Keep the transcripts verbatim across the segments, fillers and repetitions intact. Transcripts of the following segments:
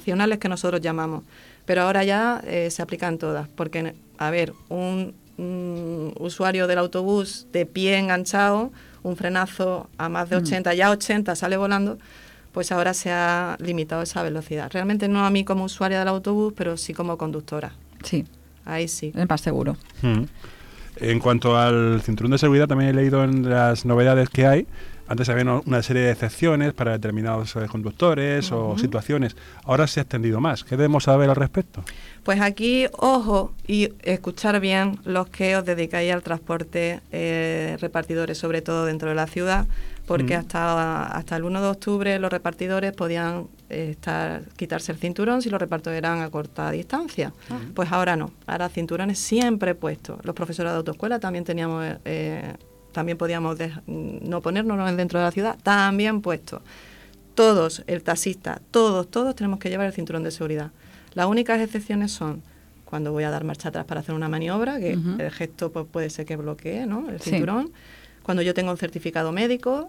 nacionales que nosotros llamamos, pero ahora ya eh, se aplican todas, porque, a ver, un, un usuario del autobús de pie enganchado, un frenazo a más de ochenta, mm. ya ochenta sale volando, pues ahora se ha limitado esa velocidad. Realmente no a mí como usuaria del autobús, pero sí como conductora. Sí. Ahí sí. Es más seguro. Mm. En cuanto al cinturón de seguridad, también he leído en las novedades que hay. Antes había una serie de excepciones para determinados eh, conductores uh-huh. o situaciones. Ahora se ha extendido más. ¿Qué debemos saber al respecto? Pues aquí, ojo, y escuchar bien los que os dedicáis al transporte, eh, repartidores, sobre todo dentro de la ciudad, porque mm. hasta, hasta el uno de octubre los repartidores podían eh, estar quitarse el cinturón si los repartidores eran a corta distancia. Uh-huh. Pues ahora no. Ahora cinturones siempre puestos. Los profesores de autoescuela también teníamos... Eh, también podíamos de, no ponernos dentro de la ciudad, también puesto. Todos, el taxista, todos, todos tenemos que llevar el cinturón de seguridad. Las únicas excepciones son cuando voy a dar marcha atrás para hacer una maniobra, que uh-huh. el gesto pues, puede ser que bloquee, ¿no?, el cinturón, sí. cuando yo tengo un certificado médico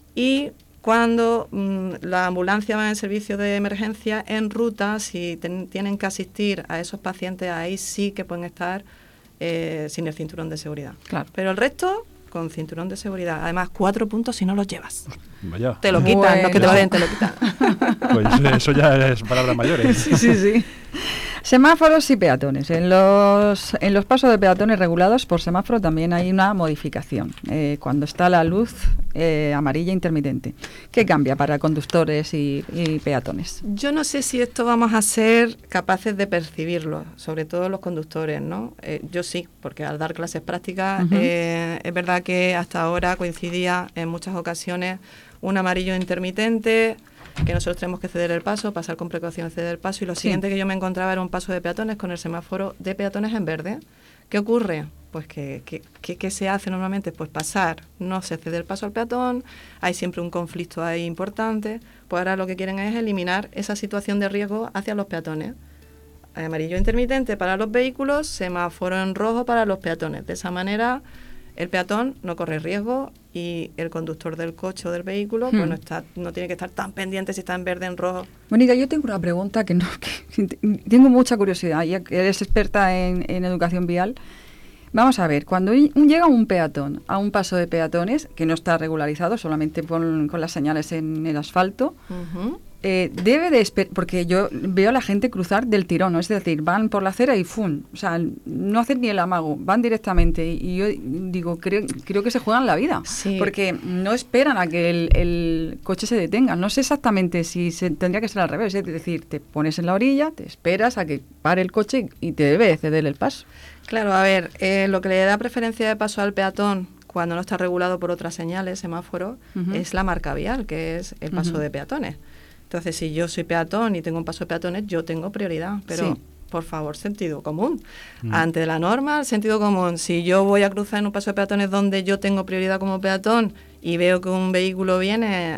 y cuando mmm, la ambulancia va en servicio de emergencia en ruta, si ten, tienen que asistir a esos pacientes, ahí sí que pueden estar eh, sin el cinturón de seguridad. Claro. Pero el resto... con cinturón de seguridad. Además, cuatro puntos si no los llevas. Vaya. Te lo quitan, bueno. Los que te lo den, te lo quitan. Pues eso ya es palabras mayores. Sí, sí, sí. Semáforos y peatones. En los, en los pasos de peatones regulados por semáforo también hay una modificación. Eh, cuando está la luz eh, amarilla intermitente. ¿Qué cambia para conductores y, y peatones? Yo no sé si esto vamos a ser capaces de percibirlo, sobre todo los conductores, ¿no? Eh, yo sí, porque al dar clases prácticas, uh-huh. eh, es verdad que hasta ahora coincidía en muchas ocasiones un amarillo intermitente, que nosotros tenemos que ceder el paso, pasar con precaución, ceder el paso, y lo sí. siguiente que yo me encontraba era un paso de peatones con el semáforo de peatones en verde. ¿Qué ocurre? Pues que, que, que, que se hace normalmente, pues pasar, no se cede el paso al peatón, hay siempre un conflicto ahí importante, pues ahora lo que quieren es eliminar esa situación de riesgo hacia los peatones. Amarillo intermitente para los vehículos, semáforo en rojo para los peatones. De esa manera el peatón no corre riesgo y el conductor del coche o del vehículo hmm. pues no, está, no tiene que estar tan pendiente si está en verde, en rojo. Mónica, yo tengo una pregunta que no que tengo mucha curiosidad, ya que eres experta en, en educación vial. Vamos a ver, cuando llega un peatón a un paso de peatones que no está regularizado, solamente con, con las señales en el asfalto, uh-huh. eh, debe de esperar, porque yo veo a la gente cruzar del tirón, ¿no? Es decir, van por la acera y ¡fum! O sea, no hacen ni el amago, van directamente. Y yo digo, creo, creo que se juegan la vida, sí. porque no esperan a que el, el coche se detenga. No sé exactamente si se, tendría que ser al revés, es decir, te pones en la orilla, te esperas a que pare el coche y te debe ceder el paso. Claro, a ver, eh, lo que le da preferencia de paso al peatón cuando no está regulado por otras señales, semáforo, uh-huh. es la marca vial, que es el paso uh-huh. de peatones. Entonces, si yo soy peatón y tengo un paso de peatones, yo tengo prioridad, pero sí. por favor, sentido común. Uh-huh. Ante la norma, el sentido común. Si yo voy a cruzar en un paso de peatones donde yo tengo prioridad como peatón y veo que un vehículo viene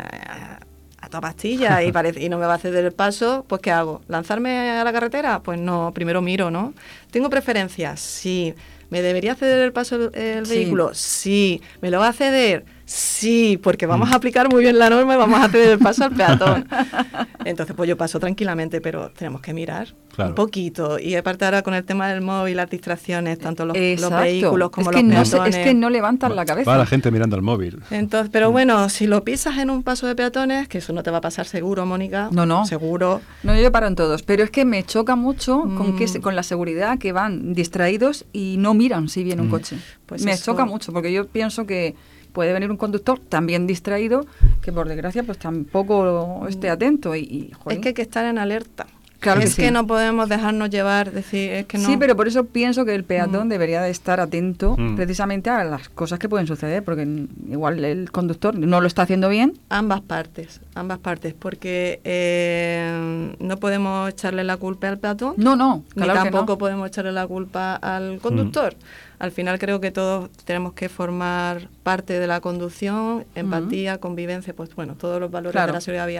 a toda pastilla y, parece, y no me va a ceder el paso, pues ¿qué hago? ¿Lanzarme a la carretera? Pues no, primero miro, ¿no? ¿Tengo preferencias? Sí. ¿Me debería ceder el paso el, el sí. vehículo? Sí. ¿Me lo va a ceder? Sí, porque vamos a aplicar muy bien la norma y vamos a ceder el paso al peatón. Entonces, pues yo paso tranquilamente, pero tenemos que mirar claro. un poquito. Y aparte ahora con el tema del móvil, las distracciones, tanto los, los vehículos como es que los no peatones. Se, es que no levantan va, la cabeza. Va la gente mirando al móvil. Entonces, pero bueno, si lo pisas en un paso de peatones, que eso no te va a pasar seguro, Mónica. No, no. Seguro. No, yo paro en todos. Pero es que me choca mucho mm. con, que, con la seguridad que van distraídos y no miran si viene un mm. coche. Pues me eso. choca mucho, porque yo pienso que puede venir un conductor también distraído que por desgracia pues tampoco esté atento y, y es que hay que estar en alerta. Claro es que, sí. que no podemos dejarnos llevar, decir, es que no. Sí, pero por eso pienso que el peatón mm. debería de estar atento mm. precisamente a las cosas que pueden suceder, porque igual el conductor no lo está haciendo bien. Ambas partes, ambas partes, porque eh, no podemos echarle la culpa al peatón. No, no, ni claro tampoco que no. podemos echarle la culpa al conductor. Mm. Al final creo que todos tenemos que formar parte de la conducción, empatía, mm. convivencia, pues bueno, todos los valores claro. de la seguridad vial.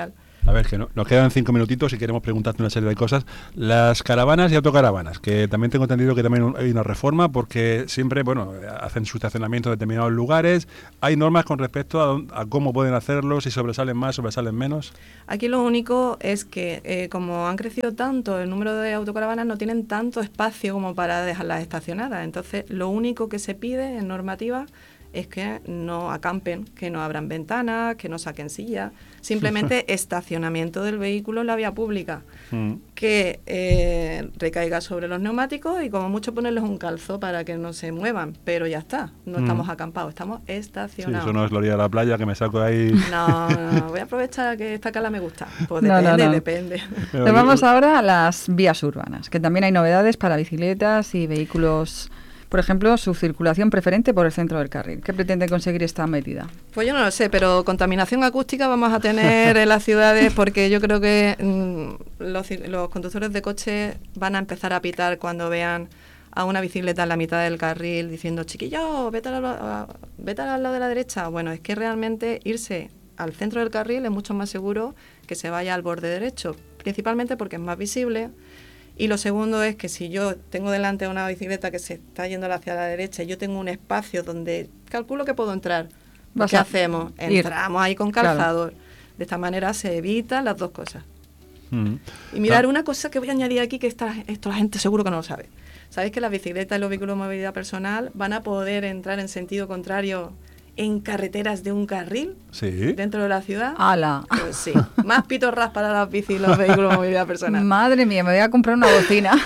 A ver, que no, nos quedan cinco minutitos y queremos preguntarte una serie de cosas. Las caravanas y autocaravanas, que también tengo entendido que también hay una reforma porque siempre, bueno, hacen su estacionamiento en determinados lugares. ¿Hay normas con respecto a, a cómo pueden hacerlo, si sobresalen más, sobresalen menos? Aquí lo único es que, eh, como han crecido tanto el número de autocaravanas, no tienen tanto espacio como para dejarlas estacionadas. Entonces, lo único que se pide en normativa es que no acampen, que no abran ventanas, que no saquen sillas, simplemente estacionamiento del vehículo en la vía pública, mm. que eh, recaiga sobre los neumáticos y como mucho ponerles un calzo para que no se muevan, pero ya está, no mm. estamos acampados, estamos estacionados. Sí, eso no es la orilla de la playa que me saco ahí. No, no, no, voy a aprovechar que esta cala me gusta. Pues depende, no, no, no. depende. Nos vamos ahora a las vías urbanas, que también hay novedades para bicicletas y vehículos. Por ejemplo, su circulación preferente por el centro del carril. ¿Qué pretende conseguir esta medida? Pues yo no lo sé, pero contaminación acústica vamos a tener en las ciudades porque yo creo que mmm, los, los conductores de coche van a empezar a pitar cuando vean a una bicicleta en la mitad del carril diciendo, chiquillo, vete al lado, vete al lado de la derecha. Bueno, es que realmente irse al centro del carril es mucho más seguro que se vaya al borde derecho, principalmente porque es más visible. Y lo segundo es que si yo tengo delante una bicicleta que se está yendo hacia la derecha y yo tengo un espacio donde calculo que puedo entrar, ¿qué hacemos? Entramos ahí con calzador. Claro. De esta manera se evitan las dos cosas. Mm. Y mirar, claro, una cosa que voy a añadir aquí, que esta, esto la gente seguro que no lo sabe. ¿Sabéis que las bicicletas y los vehículos de movilidad personal van a poder entrar en sentido contrario en carreteras de un carril? Sí. Dentro de la ciudad. ¡Hala! Pues sí. Más pitorras para las bicis y los vehículos de movilidad personal. Madre mía, me voy a comprar una bocina.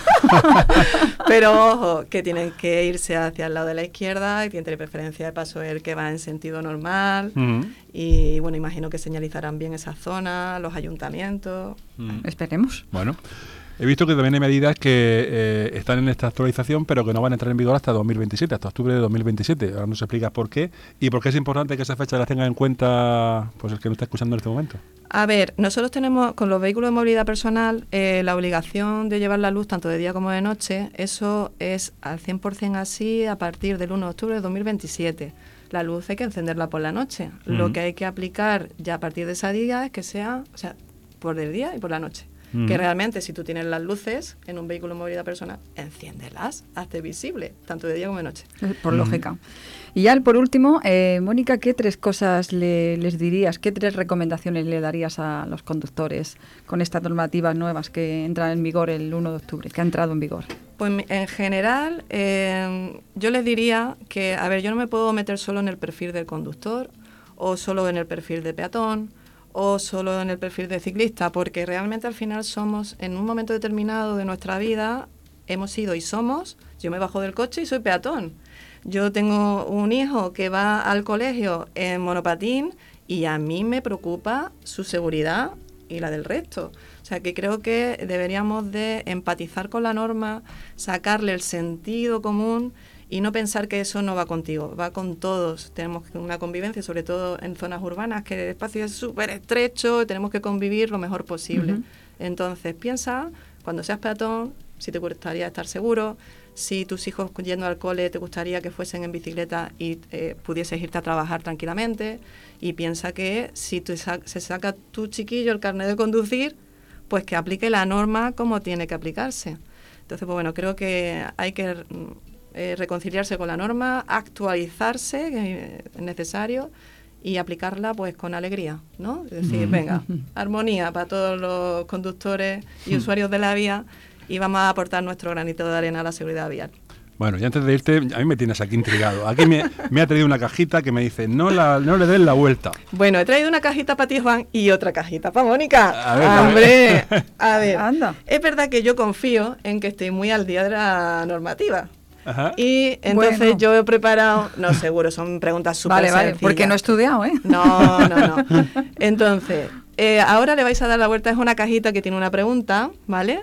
Pero ojo, que tienen que irse hacia el lado de la izquierda y tiene preferencia de paso el que va en sentido normal. Uh-huh. Y bueno, imagino que señalizarán bien esa zona, los ayuntamientos. Uh-huh. Esperemos. Bueno. He visto que también hay medidas que eh, están en esta actualización, pero que no van a entrar en vigor hasta dos mil veintisiete, hasta octubre de dos mil veintisiete. Ahora nos explicas por qué y por qué es importante que esa fecha la tenga en cuenta pues el que nos está escuchando en este momento. A ver, nosotros tenemos con los vehículos de movilidad personal eh, la obligación de llevar la luz tanto de día como de noche. Eso es al cien por ciento así a partir del uno de octubre de dos mil veintisiete. La luz hay que encenderla por la noche. Uh-huh. Lo que hay que aplicar ya a partir de ese día es que sea, o sea, por el día y por la noche. Mm. Que realmente si tú tienes las luces en un vehículo de movilidad personal, enciéndelas, hazte visible, tanto de día como de noche. Por mm. lógica. Y ya por último, eh, Mónica, ¿qué tres cosas le, les dirías, qué tres recomendaciones le darías a los conductores con estas normativas nuevas que entran en vigor el uno de octubre, que ha entrado en vigor? Pues en general, eh, yo les diría que, a ver, yo no me puedo meter solo en el perfil del conductor o solo en el perfil de peatón, o solo en el perfil de ciclista, porque realmente al final somos, en un momento determinado de nuestra vida, hemos sido y somos, yo me bajo del coche y soy peatón. Yo tengo un hijo que va al colegio en monopatín y a mí me preocupa su seguridad y la del resto. O sea, que creo que deberíamos de empatizar con la norma, sacarle el sentido común y no pensar que eso no va contigo, va con todos. Tenemos una convivencia, sobre todo en zonas urbanas, que el espacio es súper estrecho y tenemos que convivir lo mejor posible. Uh-huh. Entonces, piensa, cuando seas peatón, si te gustaría estar seguro, si tus hijos yendo al cole te gustaría que fuesen en bicicleta y eh, pudieses irte a trabajar tranquilamente, y piensa que si tú sa- se saca tu chiquillo el carnet de conducir, pues que aplique la norma como tiene que aplicarse. Entonces, pues bueno, creo que hay que eh, reconciliarse con la norma, actualizarse, que es necesario, y aplicarla pues con alegría, ¿no? Es decir, venga, armonía para todos los conductores y usuarios de la vía, y vamos a aportar nuestro granito de arena a la seguridad vial. Bueno, y antes de irte, a mí me tienes aquí intrigado. Aquí me, me ha traído una cajita que me dice, no la no le des la vuelta. Bueno, he traído una cajita para ti, Juan, y otra cajita para Mónica. A ver, ¡hombre! A ver, a ver. Anda. Es verdad que yo confío en que estoy muy al día de la normativa. Ajá. Y entonces bueno. yo he preparado... No, seguro, son preguntas súper vale, sencillas. Vale, porque no he estudiado, ¿eh? No, no, no. Entonces, eh, ahora le vais a dar la vuelta. Es una cajita que tiene una pregunta, ¿vale?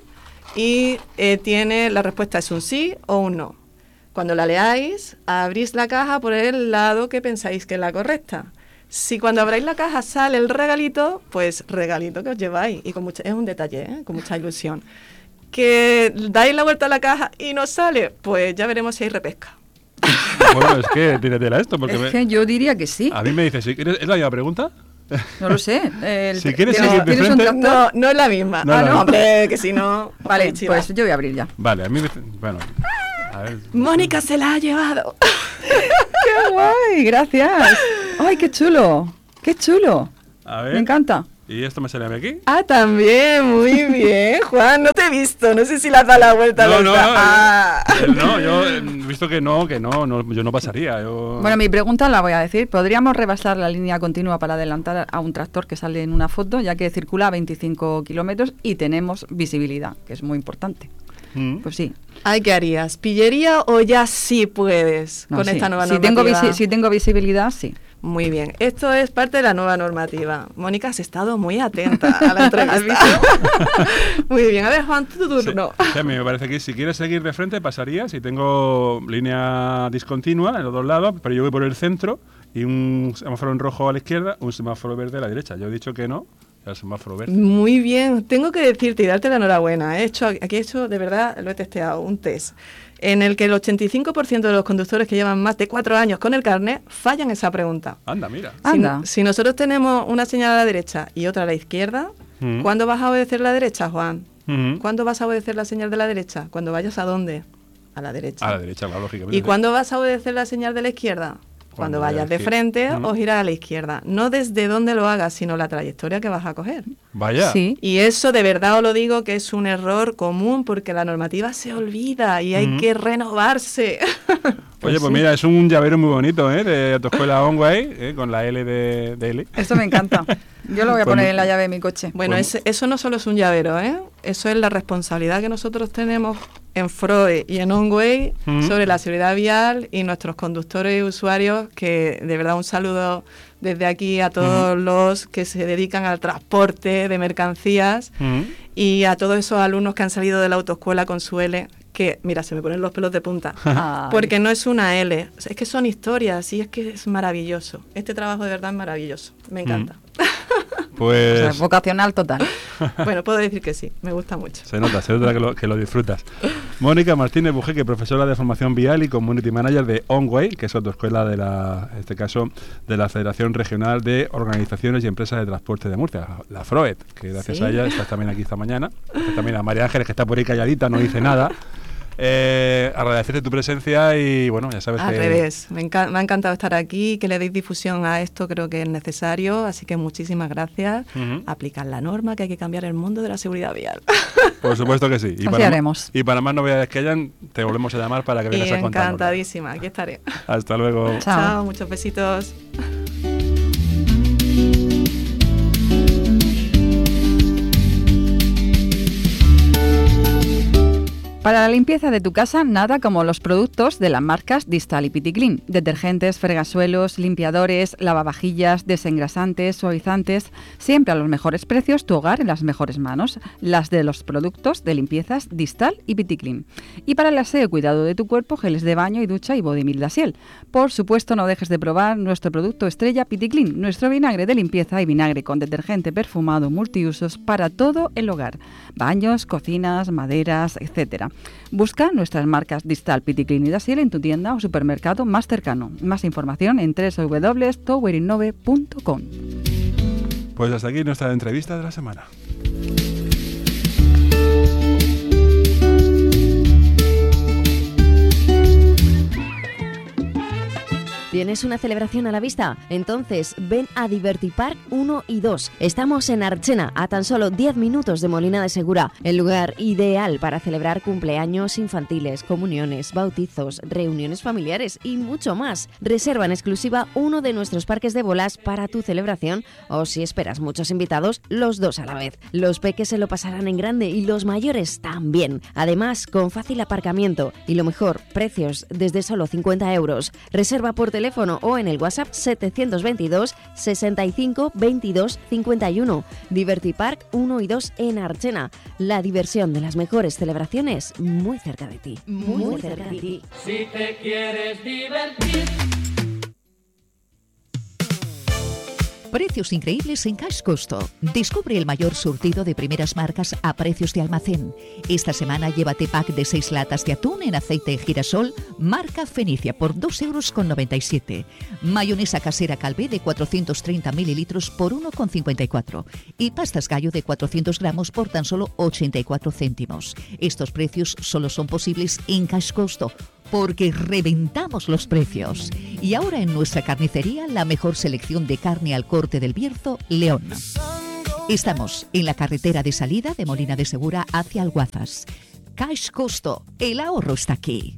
Y eh, tiene... La respuesta es un sí o un no. Cuando la leáis, abrís la caja por el lado que pensáis que es la correcta. Si cuando abráis la caja sale el regalito, pues regalito que os lleváis. Y con mucha, es un detalle, ¿eh? Con mucha ilusión. Que dais la vuelta a la caja y no sale, pues ya veremos si hay repesca. Bueno, es que tíratela esto. Porque es me, que yo diría que sí. A mí me dice, ¿sí? ¿Es la misma pregunta? No lo sé. El, Si quieres ¿tienes, seguir de ¿tienes un frente? tractor? No, no es la misma. No, ah, no, no, no. hombre, que si no... Vale, chiva. pues yo voy a abrir ya. Vale, a mí me... Bueno, a ver... Mónica se la ha llevado. ¡Qué guay! Gracias. ¡Ay, qué chulo! ¡Qué chulo! A ver... Me encanta. ¿Y esto me sale a mí aquí? Ah, también, muy bien, Juan, no te he visto, no sé si le has dado la vuelta. No, no, vuelta. no, Ah. eh, no, yo he visto que no, que no, no, yo no pasaría. Yo... Bueno, mi pregunta la voy a decir. ¿Podríamos rebasar la línea continua para adelantar a un tractor que sale en una foto, ya que circula a veinticinco kilómetros y tenemos visibilidad, que es muy importante? Mm. Pues sí. Ay, ¿qué harías? ¿Pillería o ya sí puedes No, con sí. esta nueva si normativa? tengo, visi- si tengo visibilidad, sí. Muy bien, esto es parte de la nueva normativa. Mónica, has estado muy atenta a la entrevista. Muy bien, a ver, Juan, tu turno. Sí, sí, a mí me parece que si quieres seguir de frente pasaría, si tengo línea discontinua en los dos lados, pero yo voy por el centro y un semáforo en rojo a la izquierda, un semáforo verde a la derecha. Yo he dicho que no, el semáforo verde. Muy bien, tengo que decirte y darte la enhorabuena. He hecho, aquí he hecho, de verdad, lo he testeado, un test en el que el ochenta y cinco por ciento de los conductores que llevan más de cuatro años con el carnet fallan esa pregunta. Anda, mira. Si, Anda. si nosotros tenemos una señal a la derecha y otra a la izquierda, Mm. ¿cuándo vas a obedecer la derecha, Juan? Mm. ¿Cuándo vas a obedecer la señal de la derecha? Cuando vayas a dónde? A la derecha. A la derecha, claro, lógicamente. ¿Y cuándo vas a obedecer la señal de la izquierda? Cuando Cuando vaya vayas de a la frente izquierda. o Mm. girar a la izquierda. No desde dónde lo hagas, sino la trayectoria que vas a coger. Vaya. Sí. Y eso de verdad os lo digo que es un error común porque la normativa se olvida y hay Mm. que renovarse. Oye, pues mira, es un llavero muy bonito, ¿eh? De autoescuela Onway, ¿eh? Con la L de, de L. Esto me encanta. Yo lo voy a Pues poner mu- en la llave de mi coche. Bueno, Pues- ese- eso no solo es un llavero, ¿eh? Eso es la responsabilidad que nosotros tenemos en Froe y en Onway Mm. sobre la seguridad vial y nuestros conductores y usuarios, que de verdad un saludo desde aquí a todos los que se dedican al transporte de mercancías Mm. y a todos esos alumnos que han salido de la autoescuela con su L, que, mira, se me ponen los pelos de punta. Ay. Porque no es una L, es que son historias y es que es maravilloso. Este trabajo de verdad es maravilloso, me encanta. O sea, Pues vocacional total. Bueno, puedo decir que sí, me gusta mucho. se nota, se nota que lo, que lo disfrutas. Mónica Martínez Bujeque, profesora de formación vial y community manager de Onway, que es autoescuela de la, en este caso, de la Federación Regional de Organizaciones y Empresas de Transporte de Murcia, la FROET, que gracias Sí. a ella estás también aquí esta mañana. Está también a María Ángeles, que está por ahí calladita, no dice nada. Eh, agradecerte tu presencia y bueno, ya sabes Al que... revés, me, enca- me ha encantado estar aquí, que le deis difusión a esto, creo que es necesario, así que muchísimas gracias. Ujú. Aplicar la norma, que hay que cambiar el mundo de la seguridad vial. Por supuesto que sí. Y Así para, ma- haremos. y para más novedades que hayan, te volvemos a llamar para que Y vengas a contarnos. encantadísima, aquí estaré. Hasta luego. Chao. Chao, muchos besitos. Para la limpieza de tu casa, nada como los productos de las marcas Distal y Piticlin. Detergentes, fregasuelos, limpiadores, lavavajillas, desengrasantes, suavizantes. Siempre a los mejores precios, tu hogar en las mejores manos. Las de los productos de limpiezas Distal y Piticlin. Y para el aseo y cuidado de tu cuerpo, geles de baño y ducha y Body Milk Dasiel. Por supuesto, no dejes de probar nuestro producto estrella Piticlin, nuestro vinagre de limpieza y vinagre con detergente perfumado multiusos para todo el hogar. Baños, cocinas, maderas, etcétera. Busca nuestras marcas Distal, Piticlin y Dasiel en tu tienda o supermercado más cercano. Más información en doble u doble u doble u punto tower innove punto com. Pues hasta aquí nuestra entrevista de la semana. ¿Tienes una celebración a la vista? Entonces ven a Divertipark uno y dos. Estamos en Archena, a tan solo diez minutos de Molina de Segura, el lugar ideal para celebrar cumpleaños infantiles, comuniones, bautizos, reuniones familiares y mucho más. Reserva en exclusiva uno de nuestros parques de bolas para tu celebración o si esperas muchos invitados, los dos a la vez. Los peques se lo pasarán en grande y los mayores también. Además, con fácil aparcamiento y lo mejor, precios desde solo cincuenta euros. Reserva por teléfono o en el WhatsApp setecientos veintidós, sesenta y cinco, veintidós, cincuenta y uno. Divertipark uno y dos en Archena. La diversión de las mejores celebraciones muy cerca de ti. Muy, muy cerca de ti. Si te quieres divertir. Precios increíbles en Cash Costo. Descubre el mayor surtido de primeras marcas a precios de almacén. Esta semana llévate pack de seis latas de atún en aceite de girasol, marca Fenicia, por dos euros con noventa y siete. Mayonesa casera Calvé de cuatrocientos treinta mililitros por uno con cincuenta y cuatro. Y pastas Gallo de cuatrocientos gramos por tan solo ochenta y cuatro céntimos. Estos precios solo son posibles en Cash Costo, porque reventamos los precios. Y ahora en nuestra carnicería, la mejor selección de carne al corte del Bierzo, León. Estamos en la carretera de salida de Molina de Segura hacia Alguazas. Cash Costo, el ahorro está aquí.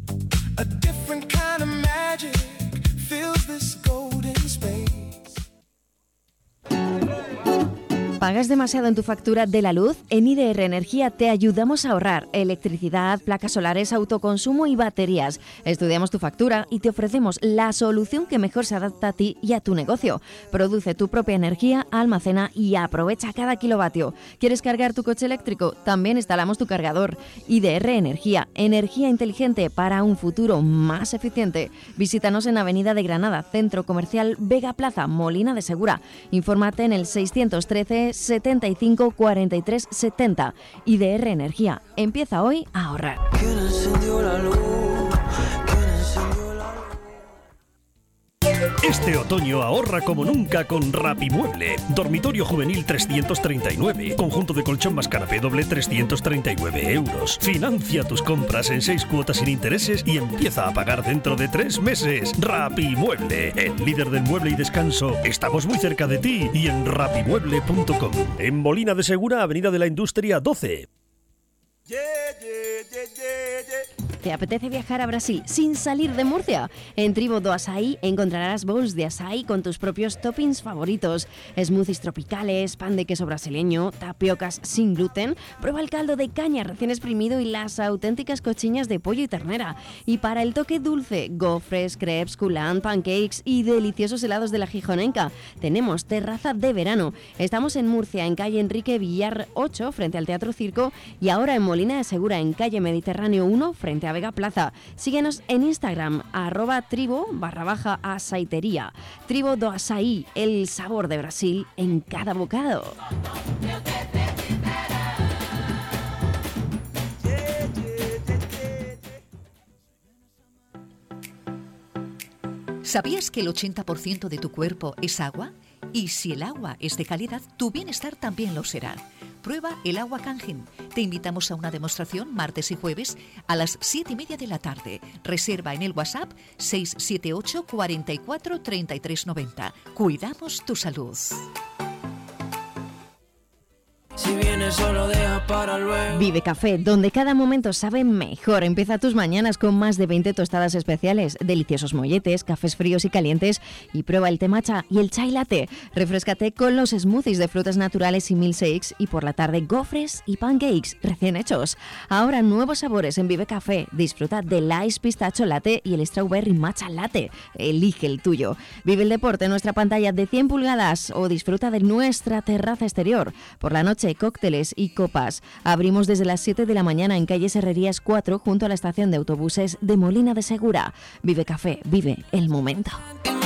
¿Pagas demasiado en tu factura de la luz? En I D R Energía te ayudamos a ahorrar electricidad, placas solares, autoconsumo y baterías. Estudiamos tu factura y te ofrecemos la solución que mejor se adapta a ti y a tu negocio. Produce tu propia energía, almacena y aprovecha cada kilovatio. ¿Quieres cargar tu coche eléctrico? También instalamos tu cargador. I D R Energía, energía inteligente para un futuro más eficiente. Visítanos en Avenida de Granada, Centro Comercial Vega Plaza, Molina de Segura. Infórmate en el seiscientos trece setenta y cinco cuarenta y tres setenta. I D R Energía. Empieza hoy a ahorrar. Este otoño ahorra como nunca con Rapimueble. Dormitorio juvenil trescientos treinta y nueve. Conjunto de colchón más canapé doble trescientos treinta y nueve euros. Financia tus compras en seis cuotas sin intereses y empieza a pagar dentro de tres meses. Rapimueble, el líder del mueble y descanso. Estamos muy cerca de ti y en rapimueble punto com. En Molina de Segura, Avenida de la Industria doce. Yeah, yeah, yeah, yeah, yeah. ¿Te apetece viajar a Brasil sin salir de Murcia? En Tribo do Açaí encontrarás bowls de açaí con tus propios toppings favoritos, smoothies tropicales, pan de queso brasileño, tapiocas sin gluten. Prueba el caldo de caña recién exprimido y las auténticas cochiñas de pollo y ternera. Y para el toque dulce, gofres, crepes, coulant, pancakes y deliciosos helados de la Gijonenca. Tenemos terraza de verano. Estamos en Murcia, en calle Enrique Villar ocho, frente al Teatro Circo, y ahora en Molina de Segura, en calle Mediterráneo uno, frente a Vega Plaza. Síguenos en Instagram, arroba tribo barra baja asaitería. Tribo do Açaí, el sabor de Brasil en cada bocado. ¿Sabías que el ochenta por ciento de tu cuerpo es agua? Y si el agua es de calidad, tu bienestar también lo será. Prueba el agua Kangen. Te invitamos a una demostración martes y jueves a las siete y media de la tarde. Reserva en el WhatsApp seis siete ocho cuarenta y cuatro treinta y tres noventa. Cuidamos tu salud. Si vienes solo deja para luego. Vive Café, donde cada momento sabe mejor. Empieza tus mañanas con más de veinte tostadas especiales, deliciosos molletes, cafés fríos y calientes, y prueba el té matcha y el chai latte. Refréscate con los smoothies de frutas naturales y milkshakes, y por la tarde gofres y pancakes recién hechos. Ahora nuevos sabores en Vive Café. Disfruta del ice pistacho latte y el strawberry matcha latte. Elige el tuyo. Vive el deporte en nuestra pantalla de cien pulgadas o disfruta de nuestra terraza exterior. Por la noche, cócteles y copas. Abrimos desde las siete de la mañana en calle Serrerías cuatro, junto a la estación de autobuses de Molina de Segura. Vive Café, vive el momento.